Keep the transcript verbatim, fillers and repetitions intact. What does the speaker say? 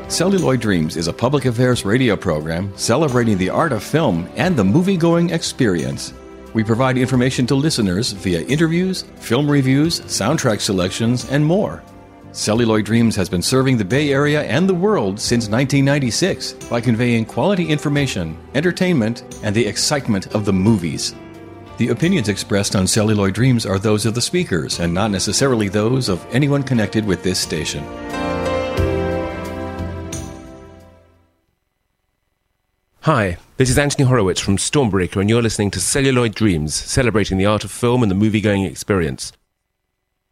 Celluloid Dreams is a public affairs radio program celebrating the art of film and the movie-going experience. We provide information to listeners via interviews, film reviews, soundtrack selections, and more. Celluloid Dreams has been serving the Bay Area and the world since nineteen ninety-six by conveying quality information, entertainment, and the excitement of the movies. The opinions expressed on Celluloid Dreams are those of the speakers and not necessarily those of anyone connected with this station. Hi, this is Anthony Horowitz from Stormbreaker, and you're listening to Celluloid Dreams, celebrating the art of film and the movie-going experience.